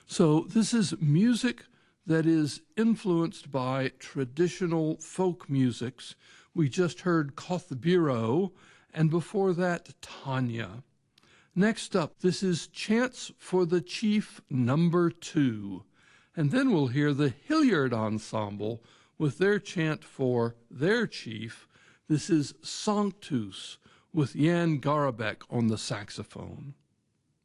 So this is music that is influenced by traditional folk musics. We just heard Kothbiro, and before that, Tanya. Next up, this is Chants for the Chief number 2. And then we'll hear the Hilliard Ensemble with their chant for their chief. This is Sanctus with Jan Garabek on the saxophone.